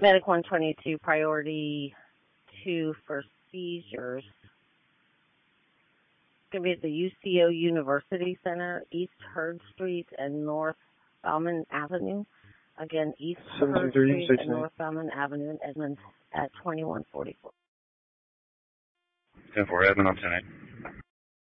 Medic 122, priority 2 for seizures. It's going to be at the UCO University Center, East Heard Street and North Bauman Avenue. Again, East Heard Street and North Bauman Avenue in Edmond at 2144. 10-4, Edmond, I'm 10-8.